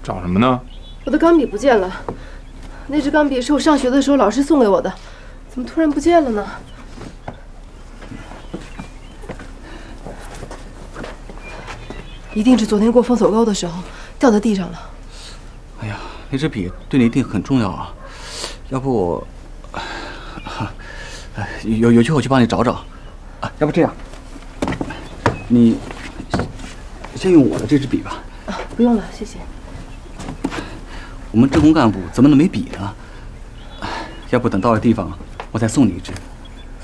找什么呢？ 我的钢笔不见了，那支钢笔是我上学的时候老师送给我的，怎么突然不见了呢？一定是昨天过风走沟的时候掉在地上了。 哎呀，那支笔对你一定很重要啊！要不我，有机会我去帮你找找。啊，要不这样，你先用我的这支笔吧。 啊，不用了，谢谢。 我们政工干部怎么能没笔呢？要不等到了地方，我再送你一支。